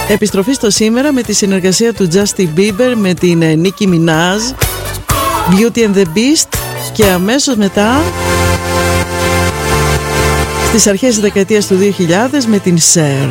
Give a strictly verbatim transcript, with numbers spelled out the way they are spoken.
Επιστροφή στο σήμερα με τη συνεργασία του Justin Bieber με την Nicki Minaj, Beauty and the Beast, και αμέσως μετά στις αρχές της δεκαετίας του δύο χιλιάδες με την Cher.